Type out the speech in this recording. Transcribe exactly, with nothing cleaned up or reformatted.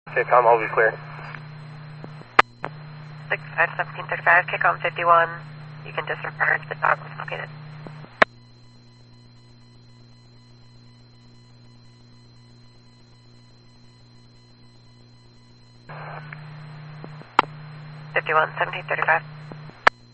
Okay, Tom, I'll be clear. six five seventeen thirty-five, kick on fifty-one. You can disregard the dog was located. fifty-one seventeen thirty-five.